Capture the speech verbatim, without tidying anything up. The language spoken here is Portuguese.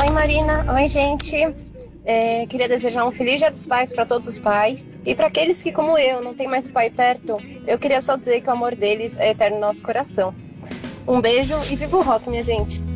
Oi, Marina. Oi, gente. É, queria desejar um feliz Dia dos Pais para todos os pais. E para aqueles que, como eu, não tem mais o pai perto, eu queria só dizer que o amor deles é eterno no nosso coração. Um beijo e viva o rock, minha gente.